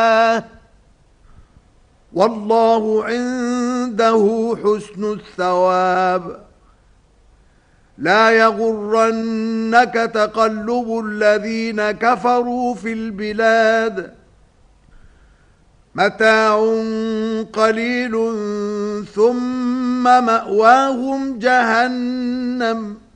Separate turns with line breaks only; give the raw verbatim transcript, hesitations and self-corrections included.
والله عنده حسن الثواب لا يغرنك تقلب الذين كفروا في البلاد متاع قليل ثم مأواهم جهنم